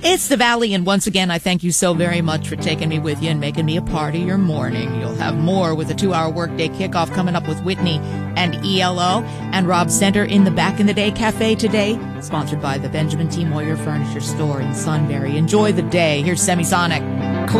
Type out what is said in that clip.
It's the Valley, and once again, I thank you so very much for taking me with you and making me a part of your morning. You'll have more with a 2-hour workday kickoff coming up with Whitney and ELO and Rob Center in the Back in the Day Cafe today, sponsored by the Benjamin T. Moyer Furniture Store in Sunbury. Enjoy the day. Here's Semisonic.